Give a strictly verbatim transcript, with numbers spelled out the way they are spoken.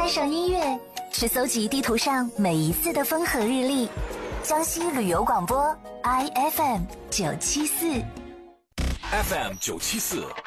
爱上音乐，是搜集地图上每一次的风和日丽。江西旅游广播 I F M 九七四 ，F M 九七四